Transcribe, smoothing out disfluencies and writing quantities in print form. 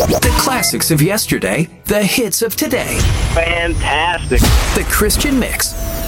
The classics of yesterday, the hits of today. Fantastic. The Christian Mix.